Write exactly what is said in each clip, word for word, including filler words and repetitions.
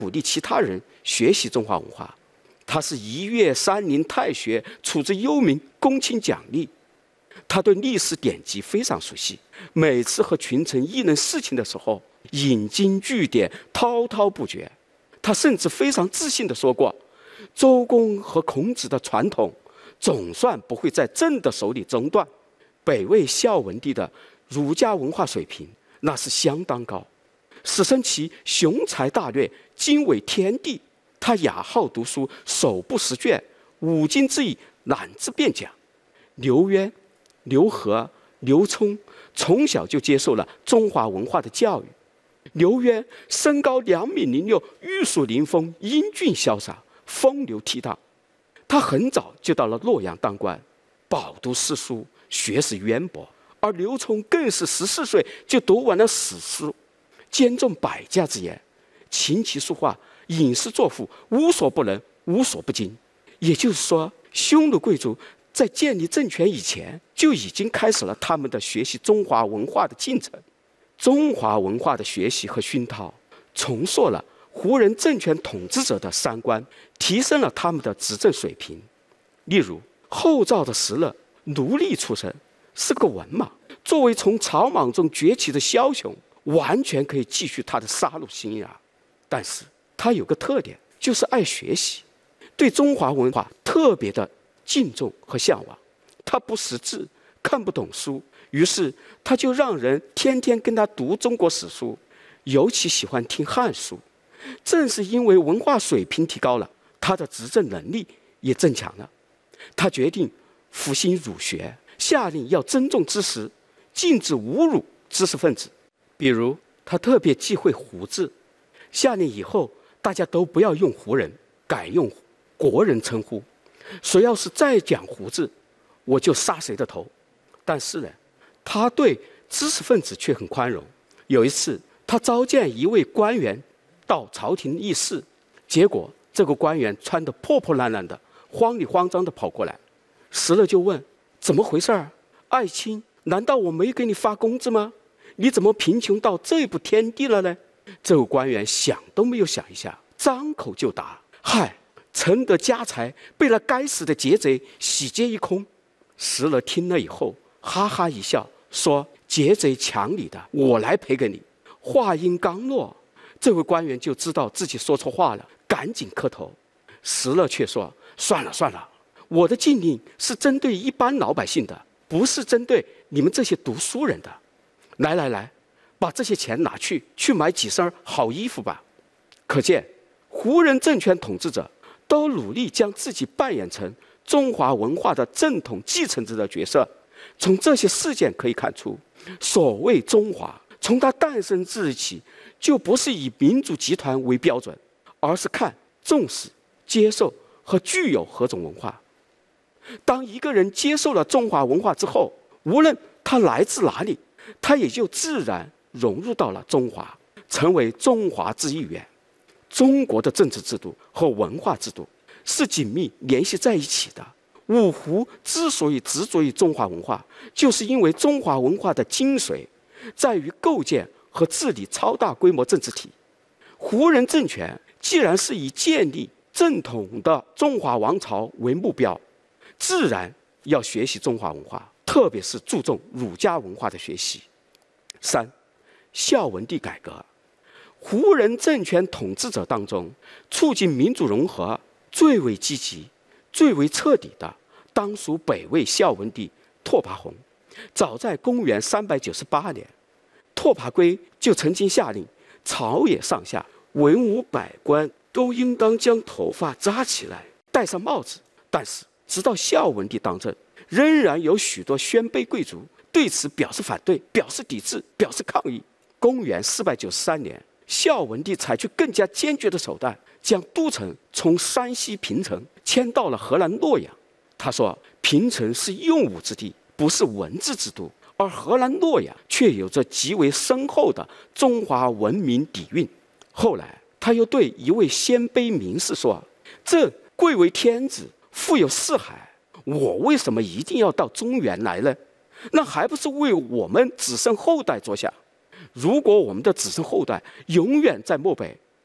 鼓励其他人学习中华文化。他是一岳山林太学，处之幽冥，恭请奖励。他对历史典籍非常熟悉，每次和群臣议论事情的时候，引经据典，滔滔不绝。他甚至非常自信地说过，周公和孔子的传统总算不会在朕的手里中断。北魏孝文帝的儒家文化水平那是相当高，史称其雄才大略，经纬天地。他雅好读书，手不释卷，五经之义览之便讲。刘渊、刘和、刘聪从小就接受了中华文化的教育。刘渊身高两米零六，玉树临风，英俊潇洒，风流倜傥。他很早就到了洛阳当官，饱读诗书，学识渊博。而刘聪更是十四岁就读完了史书，兼重百家之言，琴棋书画、饮食作赋无所不能，无所不精。也就是说，匈奴贵族在建立政权以前就已经开始了他们的学习中华文化的进程。中华文化的学习和熏陶，重塑了胡人政权统治者的三观，提升了他们的执政水平。例如，后赵的石勒，奴隶出身，是个文盲，作为从草莽中崛起的枭雄，完全可以继续他的杀戮生涯。但是他有个特点，就是爱学习，对中华文化特别的敬重和向往。他不识字，看不懂书，于是他就让人天天跟他读中国史书，尤其喜欢听汉书。正是因为文化水平提高了，他的执政能力也增强了。他决定复兴儒学，下令要尊重知识，禁止侮辱知识分子。比如，他特别忌讳胡字，下令以后大家都不要用胡人，改用国人称呼。谁要是再讲胡字，我就杀谁的头。但是呢，他对知识分子却很宽容。有一次，他召见一位官员到朝廷议事，结果这个官员穿得破破烂烂的，慌里慌张地跑过来。石勒就问：怎么回事儿？爱卿，难道我没给你发工资吗？你怎么贫穷到这步田地了呢？这个官员想都没有想一下，张口就答：嗨，臣的家财被那该死的劫贼洗劫一空。石勒听了以后哈哈一笑，说：劫贼抢你的，我来赔给你。话音刚落，这位官员就知道自己说错话了，赶紧磕头。石勒却说：算了算了，我的禁令是针对一般老百姓的，不是针对你们这些读书人的。来来来，把这些钱拿去去买几身好衣服吧。可见胡人政权统治者都努力将自己扮演成中华文化的正统继承者的角色。从这些事件可以看出，所谓中华从它诞生之日起，就不是以民族集团为标准，而是看重视、接受和具有何种文化。当一个人接受了中华文化之后，无论他来自哪里，他也就自然融入到了中华，成为中华之一员。中国的政治制度和文化制度是紧密联系在一起的。五胡之所以执着于中华文化，就是因为中华文化的精髓在于构建和治理超大规模政治体。胡人政权既然是以建立正统的中华王朝为目标，自然要学习中华文化，特别是注重儒家文化的学习。三，孝文帝改革。胡人政权统治者当中，促进民主融合最为积极、最为彻底的，当属北魏孝文帝拓跋宏。早在公元三百九十八年，拓跋圭就曾经下令，朝野上下文武百官都应当将头发扎起来，戴上帽子。但是直到孝文帝当政，仍然有许多鲜卑贵族对此表示反对，表示抵制，表示抗议。公元四百九十三年，孝文帝采取更加坚决的手段，将都城从山西平城迁到了河南洛阳。他说，平城是用武之地，不是文字之都，而河南洛阳却有着极为深厚的中华文明底蕴。后来他又对一位鲜卑名士说，朕贵为天子，富有四海，我为什么一定要到中原来呢？那还不是为我们子孙后代着想。如果我们的子孙后代永远在漠北，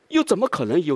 又怎么可能有